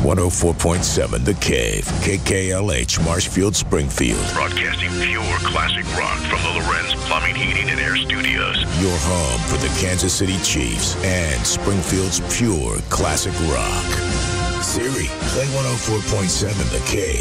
104.7 The Cave, KKLH, Marshfield, Springfield. Broadcasting pure classic rock from the Lorenz Plumbing, Heating, and Air Studios. Your home for the Kansas City Chiefs and Springfield's pure classic rock. Siri, play 104.7 The Cave.